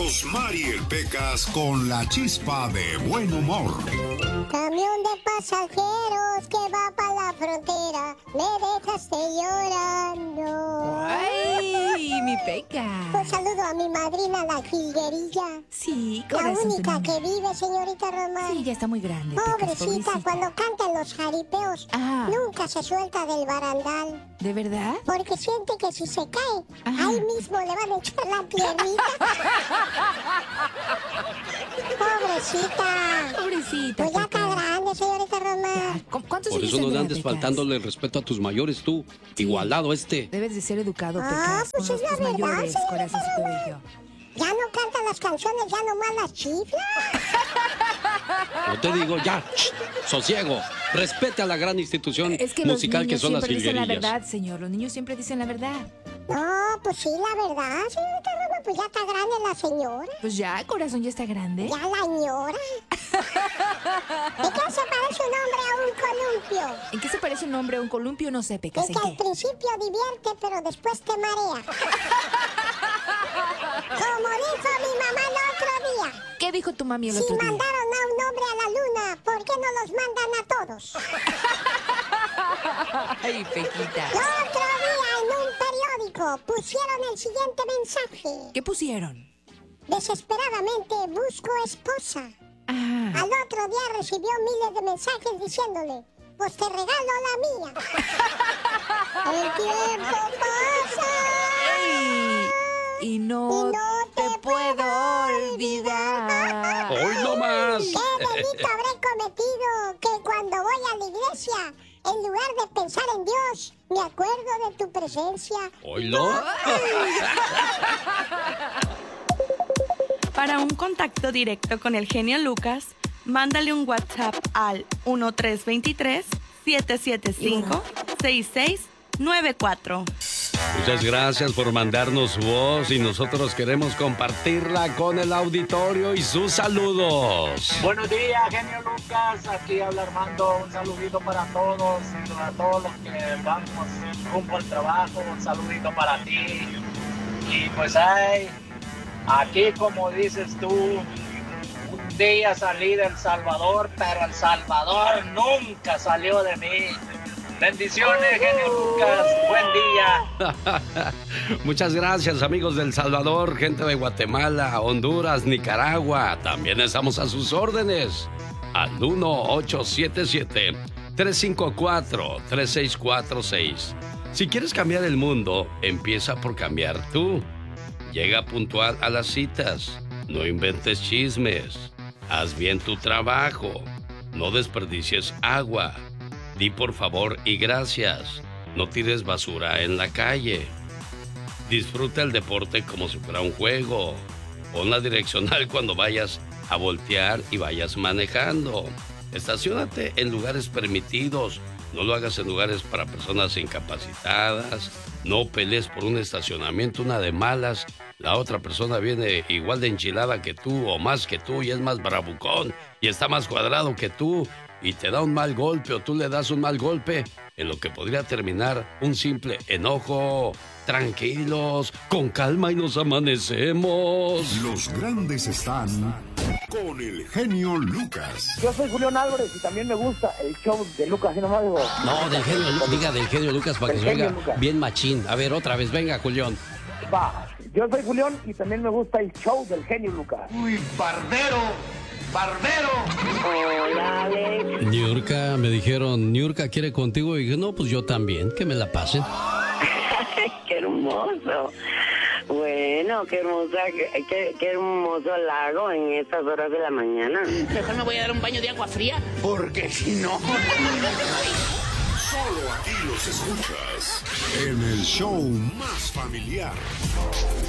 Rosmarie Pecas con la chispa de buen humor. Camión de pasajeros que va para la frontera, me dejaste llorando. ¡Ay, mi Pecas! Pues saludo a mi madrina, la jilguerilla. Sí, La corazón, única tu que nombre. vive, señorita Roma. Sí, ya está muy grande, Pecas, Pobrecita, cuando cantan los jaripeos, Ajá. nunca se suelta del barandal. ¿De verdad? Porque siente que si se cae, Ajá. ahí mismo le van a echar la piernita. Pobrecita. Pobrecita, Pues ya está Pecas. grande, señorita Roma. ¿Cuántos Por años eso no le tendrá, andes Pecas? faltándole el respeto a tus mayores tú. Igualado este. Debes de ser educado, Ah, Pecas. pues con es la tus verdad, mayores, señorita corazoncito bello. Ya no cantan las canciones, ya nomás las chifla. No te digo ya. Sosiego. Respete a la gran institución Es que los musical que niños son las siempre dicen la jilguerillas. verdad, señor. Los niños siempre dicen la verdad. No, pues sí, la verdad, señorita Roma, pues ya está grande la señora. Pues ya, corazón, ya está grande. Ya la ñora. ¿De qué se parece un hombre a un columpio? ¿En qué se parece un hombre a un columpio? No sé, Pecas. En ¿En que al qué? principio divierte, pero después te marea. Como dijo mi mamá el otro día. ¿Qué dijo tu mami el Si otro día? mandaron a un hombre a la luna, ¿por qué no los mandan a todos? Ay, Pequita. El otro día en un periódico pusieron el siguiente mensaje. ¿Qué pusieron? Desesperadamente busco esposa. Ah. Al otro día recibió miles de mensajes diciéndole, pues te regalo la mía. El tiempo pasa. Ey, y no te puedo olvidar. ¡Hoy no más! ¿Qué delito habré cometido que cuando voy a la iglesia, en lugar de pensar en Dios, me acuerdo de tu presencia? ¿Oílo? Para un contacto directo con el genio Lucas, mándale un WhatsApp al 1323-775-6694. Muchas gracias por mandarnos voz y nosotros queremos compartirla con el auditorio y sus saludos. Buenos días, genio Lucas. Aquí habla Armando. Un saludito para todos los que vamos rumbo al trabajo. Un saludito para ti. Y pues aquí como dices tú, un día salí de El Salvador, pero El Salvador nunca salió de mí. Bendiciones, genio Lucas. Buen día. Muchas gracias, amigos del Salvador, gente de Guatemala, Honduras, Nicaragua. También estamos a sus órdenes. Al 1-877-354-3646. Si quieres cambiar el mundo, empieza por cambiar tú. Llega puntual a las citas. No inventes chismes. Haz bien tu trabajo. No desperdicies agua. Di por favor y gracias. No tires basura en la calle. Disfruta el deporte como si fuera un juego. Pon la direccional cuando vayas a voltear y vayas manejando. Estaciónate en lugares permitidos. No lo hagas en lugares para personas incapacitadas. No pelees por un estacionamiento, una de malas. La otra persona viene igual de enchilada que tú o más que tú y es más bravucón y está más cuadrado que tú y te da un mal golpe o tú le das un mal golpe en lo que podría terminar un simple enojo. Tranquilos, con calma y nos amanecemos. Los grandes están con el genio Lucas. Yo soy Julián Álvarez y también me gusta el show de Lucas. ¿Sí nomás digo? No, del genio, diga del genio Lucas para que se Del genio oiga Lucas. bien machín. A ver, otra vez, venga, Julián. Va, yo soy Julián y también me gusta el show del genio Lucas. ¡Uy, barbero! ¡Barbero! Hola, Alex. Niurka, me dijeron, Niurka quiere contigo. Y dije, no, pues yo también, que me la pasen. ¡Qué hermoso! Bueno, qué hermoso lago en estas horas de la mañana. Mejor me voy a dar un baño de agua fría. Porque si no... Solo aquí los escuchas en el show más familiar.